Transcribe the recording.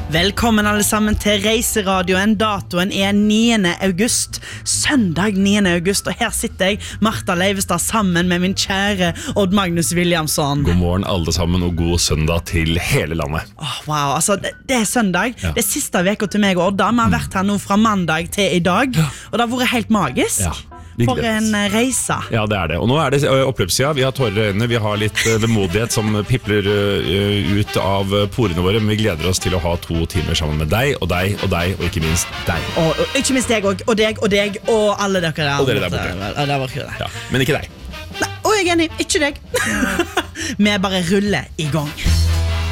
Velkommen alle sammen til Reiseradioen. Datoen 9. august. Søndag 9. august. Og her sitter jeg, Martha Leivestad, sammen med min kjære Odd Magnus Williamson. God morgen alle sammen, og god søndag til hele landet. Wow, altså det søndag. Ja. Det siste veka til meg og Odda. Vi har vært her nå fra mandag til i dag. Og det har vært helt magisk. Ja. For en reise. Ja, det det. Og nå det oppløpssida. Vi har tårer i øynene, vi har litt vemodighet som pipler ut av porene våre, men vi gleder oss til å ha 2 timer sammen med deg, og deg, og deg, og ikke minst deg. Og ikke minst deg, og deg, og deg, og alle dere der. Og dere der borte. Ja, men ikke deg. Nei, og jeg enig, ikke deg. Vi bare ruller i gang.